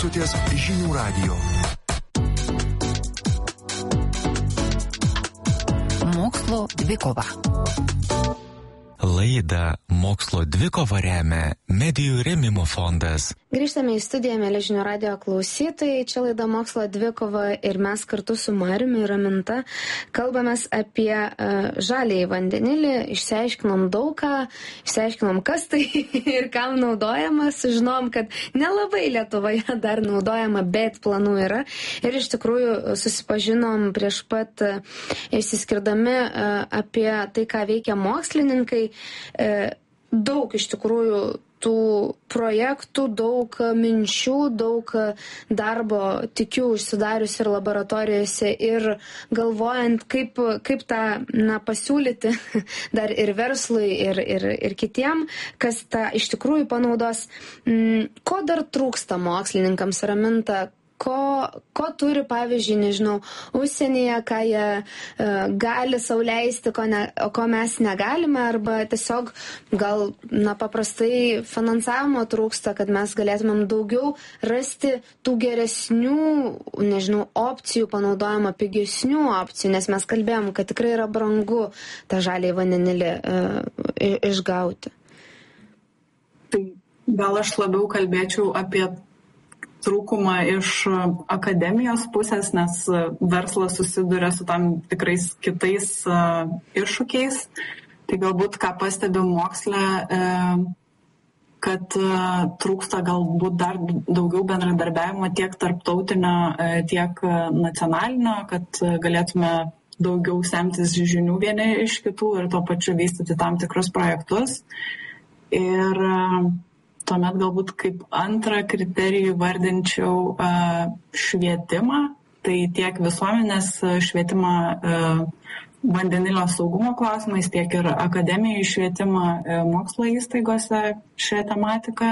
Klausotės Žinių radijo. Mokslo dvikova. Laidą Mokslo dvikova remia Medijų rėmimo fondas. Grįžtame į studiją, mėly Žinių radijo klausytojai. Čia laida Mokslo dvikova ir mes kartu su Mariumi ir Raminta kalbamės apie žaliąjį vandenilį. Išsiaiškinom daug ką, išsiaiškinom, kas tai ir kam naudojama. Sužinom, kad nelabai Lietuvoje dar naudojama, bet planų yra. Ir iš tikrųjų susipažinom prieš pat išsiskirdami apie tai, ką veikia mokslininkai. Daug iš tikrųjų tų projektų, daug minčių, daug darbo tikiu užsidarius ir laboratorijose ir galvojant, kaip tą pasiūlyti dar ir verslui, ir kitiem, kas tą iš tikrųjų panaudos. Ko dar trūksta mokslininkams, Raminta? Ko turi, pavyzdžiui, nežinau, užsienyje, ką jie gali sau leisti, ko mes negalime, arba tiesiog gal paprastai finansavimo trūksta, kad mes galėtumėm daugiau rasti tų geresnių, nežinau, opcijų, panaudojimo pigesnių opcijų, nes mes kalbėjom, kad tikrai yra brangu tą žaliąjį vandenilį išgauti. Tai gal aš labiau kalbėčiau apie trūkumą iš akademijos pusės, nes verslas susiduria su tam tikrais kitais iššūkiais. Tai galbūt, ką pastebim moksle, kad trūksta galbūt dar daugiau bendradarbiavimo tiek tarptautinio, tiek nacionalinio, kad galėtume daugiau semtis žinių vieni iš kitų ir tuo pačiu vystyti tam tikrus projektus. Ir tuomet galbūt kaip antrą kriterijų vardinčiau švietimą, tai tiek visuomenės švietimą vandenilio saugumo klausimais, tiek ir akademijų švietimą mokslo įstaigose šią tematiką.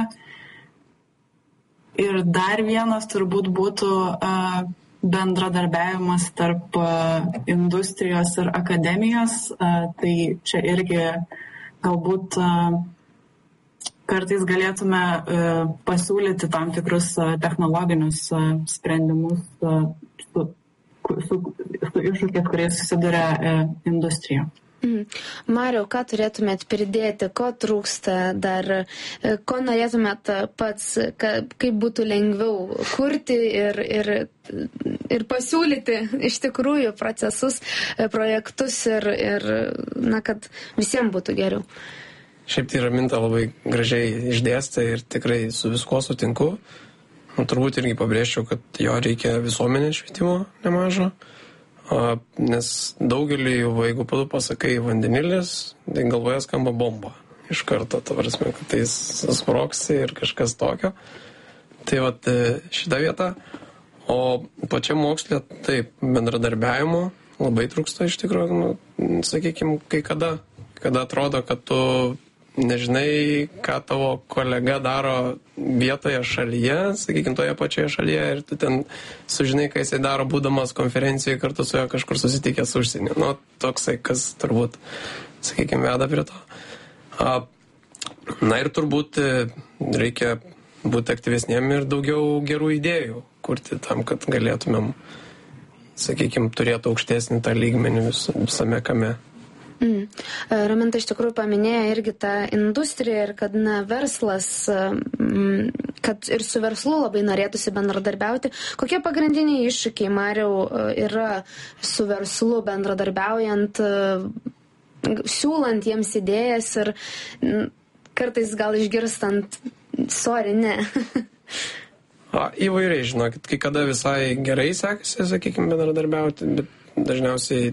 Ir dar vienas turbūt būtų bendradarbiavimas tarp industrijos ir akademijos, tai čia irgi galbūt kartais galėtume pasiūlyti tam tikrus technologinius sprendimus su iššūkiais, kuriais susiduria industrija. Mariau, ką turėtumėt pridėti, ko trūksta dar, ko norėtumėt pats, kaip būtų lengviau kurti ir pasiūlyti iš tikrųjų procesus, projektus ir kad visiems būtų geriau. Šiaip tai Raminta labai gražiai išdėstė ir tikrai su viskuo sutinku. Turbūt irgi pabrėžčiau, kad jo reikia visuomenės švietimo nemažo, nes daugelį, jeigu pasakai vandenilis, tai galvoje skamba bomba. Iš karto, ta prasme, kad tai sproksi ir kažkas tokio. Tai vat šitą vietą. O pačiam moksle, taip, bendradarbiavimo labai trūksta iš tikrųjų, sakykime, kai kada atrodo, kad tu nežinai, ką tavo kolega daro vietoje šalyje, sakykime, toje pačioje šalyje, ir tu ten sužinai, ką jisai daro, būdamas konferencijoje kartu su juo kažkur susitikęs užsienį. Toksai, kas turbūt, sakykime, veda prie to. Na ir turbūt reikia būti aktyvesniem ir daugiau gerų idėjų kurti tam, kad galėtumėm, sakykime, turėti aukštesnį tą lygmenį visame kame. Raminta iš tikrųjų paminėjo irgi tą industriją ir kad verslas, kad ir su verslu labai norėtųsi bendradarbiauti. Kokie pagrindiniai iššūkiai, Mariau, yra su verslu bendradarbiaujant, siūlant jiems idėjas ir kartais gal išgirstant sorry, ne? Įvairiai, žinokit, kai kada visai gerai sekasi, sakykime, bendradarbiauti, bet dažniausiai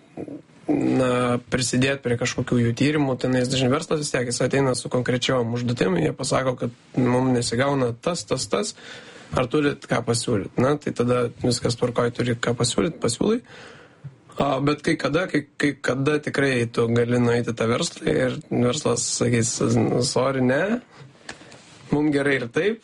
prisidėti prie kažkokių jų tyrimų, tai dažnai verslas vis tiek, jis ateina su konkrečiom užduotim, jie pasako, kad mums nesigauna tas, ar turit ką pasiūlyti. Tai tada viskas tvarkoj, turi ką pasiūlai. Bet kai kada tikrai tu gali nueiti tą verslą ir verslas sakys, sorry, ne, mums gerai ir taip,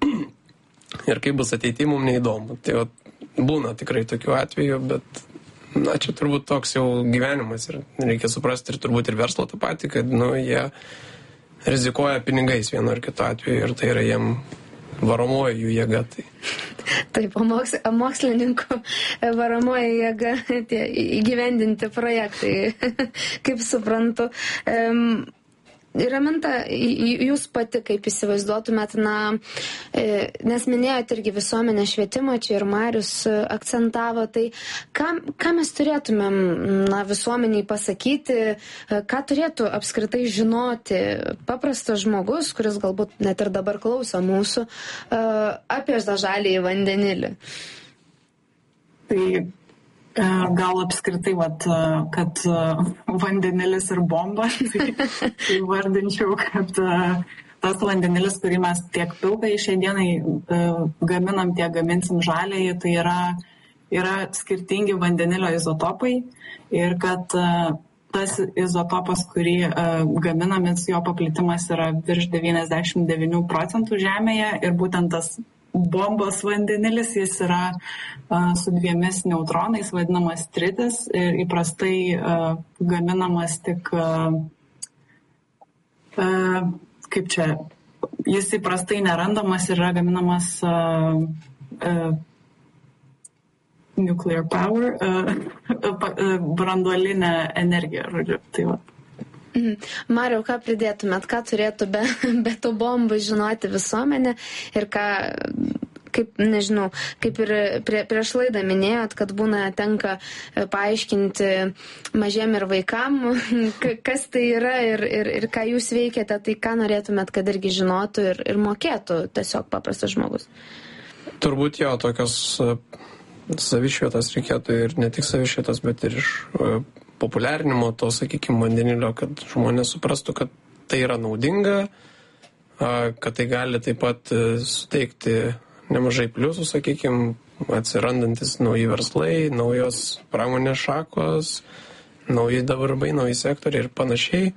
ir kaip bus ateityje, mums neįdomu. Tai būna tikrai tokių atvejų, bet čia turbūt toks jau gyvenimas ir reikia suprasti ir turbūt ir verslo tą patį, kad jie rizikuoja pinigais vienu ar kitu atveju ir tai yra jiem varomoji jų jėga. Taip, mokslininkų varomoji jėga tie įgyvendinti projektai, kaip suprantu. Raminta, jūs pati kaip įsivaizduotumėt, nes minėjote irgi visuomenę švietimą, čia ir Marius akcentavo, tai ką mes turėtumėm visuomeniai pasakyti, ką turėtų apskritai žinoti paprastas žmogus, kuris galbūt net ir dabar klauso mūsų, apie tą žaliąjį vandenilį? Tai gal apskritai, kad vandenilis ir bomba, tai vardinčiau, kad tas vandenilis, kurį mes tiek pilkai šiai dienai gaminam, tiek gaminsim žaliai, tai yra skirtingi vandenilio izotopai ir kad tas izotopas, kurį gaminamis, jo paplitimas yra virš 99% Žemėje ir būtent tas bombos vandenilis, jis yra su 2 neutronais, vadinamas tritis ir įprastai gaminamas tik, kaip čia, jis įprastai nerandamas ir yra gaminamas nuclear power, branduolinė energija, žodžiu, tai va. Mariau, ką pridėtumėt, ką turėtų be tų bombų žinoti visuomenė ir ką, kaip, nežinau, kaip ir prieš laidą minėjot, kad tenka paaiškinti mažiem ir vaikam, kas tai yra ir ką jūs veikiate, tai ką norėtumėt, kad irgi žinotų ir mokėtų tiesiog paprastas žmogus? Turbūt jo, tokios savišvietos reikėtų ir ne tik savišvietos, bet ir iš populiarinimo to, sakykime, vandenilio, kad žmonės suprastų, kad tai yra naudinga, kad tai gali taip pat suteikti nemažai pliusų, sakykime, atsirandantis nauji verslai, naujos pramonės šakos, nauji darbai, nauji sektoriai ir panašiai.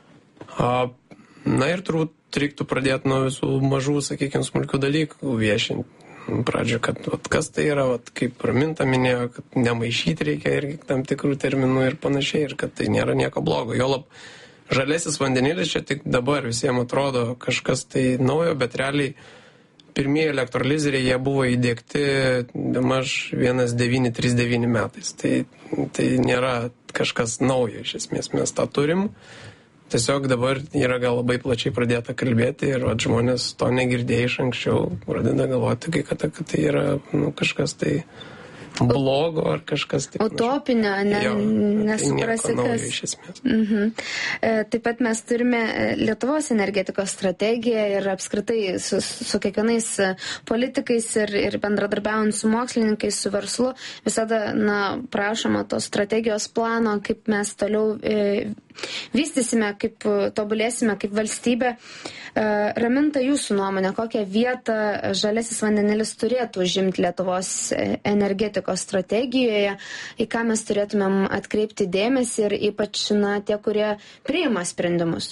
Na ir turbūt reiktų pradėti nuo visų mažų, sakykime, smulkių dalykų viešinti. Pradžio, kad kas tai yra, kaip Raminta minėjo, kad nemaišyti reikia irgi tam tikrų terminų ir panašiai, ir kad tai nėra nieko blogo. Jolab, žalesis vandenilis čia tik dabar visiems atrodo kažkas tai naujo, bet realiai pirmieji elektrolizeriai jie buvo įdiegti maž 1939 metais. Tai nėra kažkas naujo, iš esmės mes tą turim. Tiesiog dabar yra gal labai plačiai pradėta kalbėti ir žmonės to negirdėjo iš anksčiau, pradeda galvoti, kad tai yra kažkas tai blogo ar kažkas tai utopinio, nesuprasi kas. Iš esmės. Taip pat mes turime Lietuvos energetikos strategiją ir apskritai su kiekvienais politikais ir bendradarbiaujant su mokslininkais, su verslu, visada prašoma tos strategijos plano, kaip mes toliau vystysime, kaip tobulėsime kaip valstybė. Raminta, jūsų nuomonė, kokią vietą žalesis vandenilis turėtų užimti Lietuvos energetikos strategijoje, į ką mes turėtumėm atkreipti dėmesį ir ypač tie, kurie priima sprendimus?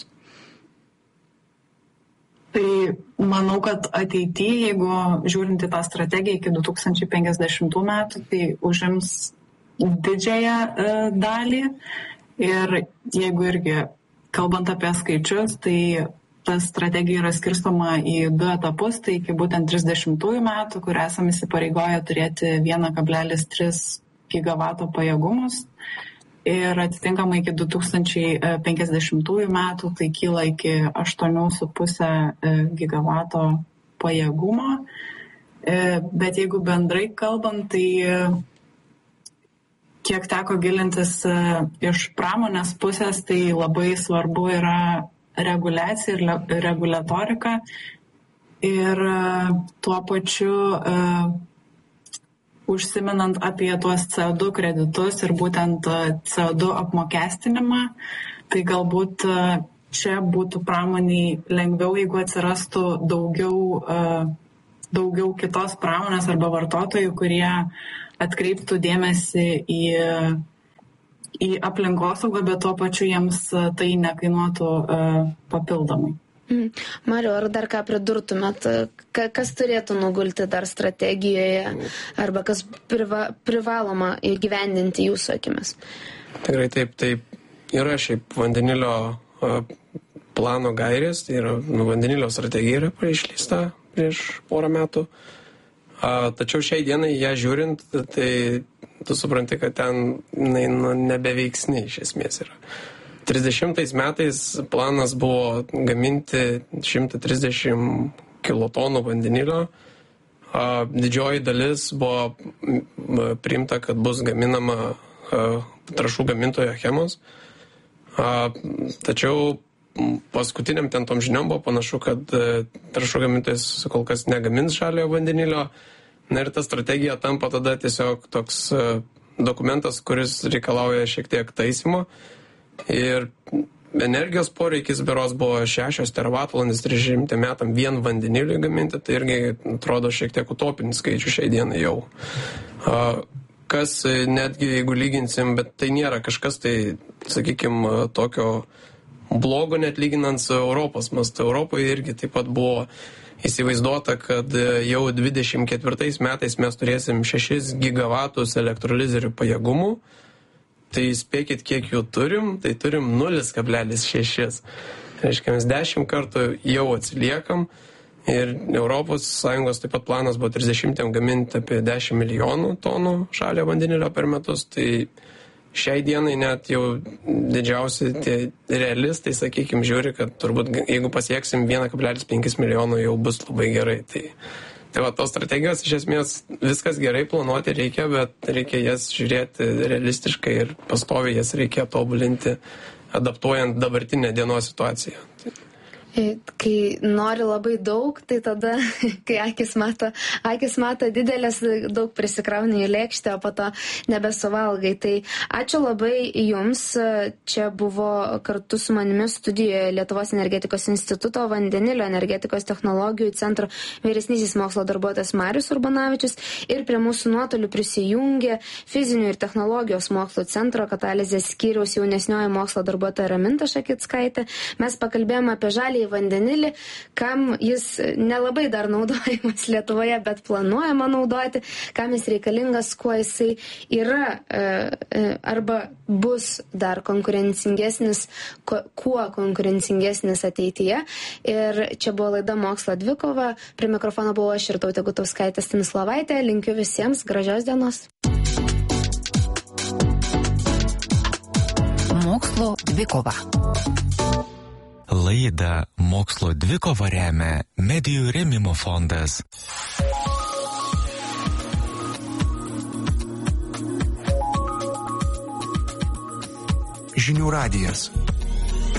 Tai manau, kad ateityje, jeigu žiūrint į tą strategiją iki 2050 metų, tai užims didžiąją dalį. Ir jeigu irgi, kalbant apie skaičius, tai ta strategija yra skirstoma į 2 etapus, tai iki būtent 30 metų, kur esame įsipareigoję turėti 1,3 gigavato pajėgumus. Ir atitinkamai iki 2050 metų tai kyla iki 8,5 gigavato pajėgumo. Bet jeigu bendrai kalbant, tai kiek teko gilintis iš pramonės pusės, tai labai svarbu yra reguliacija ir reguliatorika. Ir tuo pačiu užsiminant apie tuos CO2 kreditus ir būtent CO2 apmokestinimą, tai galbūt čia būtų pramoniai lengviau, jeigu atsirastų daugiau kitos pramonės arba vartotojų, kurie atkreiptų dėmesį į aplinkosaugą, bet tuo pačiu jiems tai nekainuotų papildomai. Mariau, ar dar ką pridurtumėt, kas turėtų nugulti dar strategijoje arba kas privaloma įgyvendinti jūsų akimis? Tikrai taip yra šiaip vandenilio plano gairės, tai yra vandenilio strategija yra išleista prieš porą metų. Tačiau šiai dienai ją žiūrint, tai tu supranti, kad ten nebeveiksni iš esmės yra. 30 metais planas buvo gaminti 130 kilotonų vandenilio. Didžioji dalis buvo priimta, kad bus gaminama trąšų gamintojo Achemos. Tačiau paskutiniam ten tom žiniom buvo panašu, kad trąšų gamintojas kol kas negamins žaliojo vandenilio. Na ir ta strategija tampa tada tiesiog toks dokumentas, kuris reikalauja šiek tiek taisymo. Ir energijos poreikis beros buvo 6 teravatvalandės 30 metam vien vandeniliui gaminti, tai irgi atrodo šiek tiek utopinis skaičių šiai dienai jau. Kas netgi, jeigu lyginsim, bet tai nėra kažkas tai, sakykime, tokio blogo net lyginant su Europos mastu. Europoje irgi taip pat buvo įsivaizduota, kad jau 24 metais mes turėsim 6 gigavatus elektrolizerių pajėgumų. Tai spėkit, kiek jų turim, tai turim 0,6. Reiškia, mes 10 kartų jau atsiliekam ir Europos Sąjungos taip pat planas buvo 30 gaminti apie 10 milijonų tonų žalio vandenilio per metus. Tai šiai dienai net jau didžiausi tie realistai, sakykime, žiūri, kad turbūt jeigu pasieksim 1,5 milijonų jau bus labai gerai. Tai va, tos strategijos iš esmės viskas gerai planuoti reikia, bet reikia jas žiūrėti realistiškai ir pastoviai jas reikia tobulinti, adaptuojant dabartinę dienos situaciją. Kai nori labai daug, tai tada, kai akis mato didelės, daug prisikrauni į lėkštę, o po to nebesuvalgai. Tai ačiū labai jums. Čia buvo kartu su manimi studijoje Lietuvos energetikos instituto vandenilio energetikos technologijų centro vyresnysis mokslo darbuotojas Marius Urbanavičius ir prie mūsų nuotolių prisijungė fizinių ir technologijos mokslo centro katalizės skyriaus jaunesnioji mokslo darbuotoja Raminta Šakickaitė. Mes pakalbėjome apie žalį vandenilį, kam jis nelabai dar naudojamas Lietuvoje, bet planuojama naudoti, kam jis reikalingas, kuo jisai yra arba bus dar konkurencingesnis, kuo konkurencingesnis ateityje. Ir čia buvo laida Mokslo dvikova. Prie mikrofono buvo aš Irtautė Gutauskaitė Stanislovaitė. Linkiu visiems gražios dienos. Mokslo dvikova. Laidą Mokslo dvikova remia Medijų rėmimo fondas. Žinių radijas.